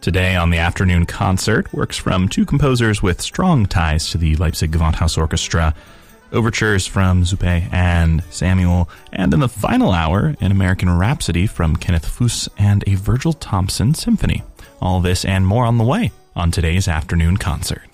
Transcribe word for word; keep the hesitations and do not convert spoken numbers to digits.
Today on the afternoon concert, works from two composers with strong ties to the Leipzig Gewandhaus Orchestra, overtures from Zuppe and Samuel, and in the final hour, an American Rhapsody from Kenneth Fuss and a Virgil Thomson symphony. All this and more on the way on today's afternoon concert.